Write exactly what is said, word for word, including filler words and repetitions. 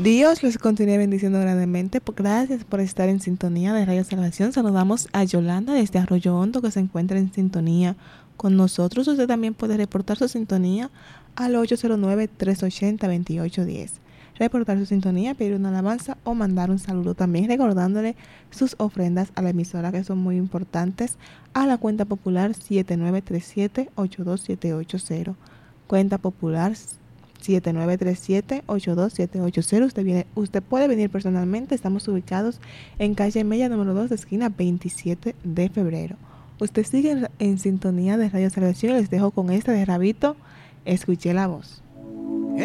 Dios les continúe bendiciendo grandemente. Gracias por estar en sintonía de Radio Salvación. Saludamos a Yolanda desde Arroyo Hondo, que se encuentra en sintonía con nosotros. Usted también puede reportar su sintonía al ocho cero nueve, tres ocho cero, dos ocho uno cero. Reportar su sintonía, pedir una alabanza o mandar un saludo, también recordándole sus ofrendas a la emisora, que son muy importantes, a la cuenta popular siete nueve tres siete, ocho dos siete ocho cero. Cuenta popular siete nueve tres siete, ocho dos siete ocho cero. Usted viene, usted puede venir personalmente. Estamos ubicados en calle Mella número dos, esquina veintisiete de febrero. Usted sigue en, en sintonía de Radio Salvación y les dejo con esta de Rabito, Escuché la Voz.